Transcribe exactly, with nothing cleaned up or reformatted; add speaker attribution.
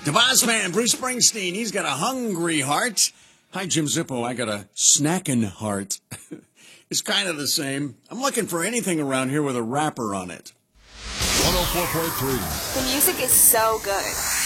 Speaker 1: The boss man, Bruce Springsteen, he's got a hungry heart. Hi, Jim Zippo, I got a snackin' heart. It's kind of the same. I'm looking for anything around here with a rapper on it.
Speaker 2: one oh four point three.
Speaker 3: The music is so good.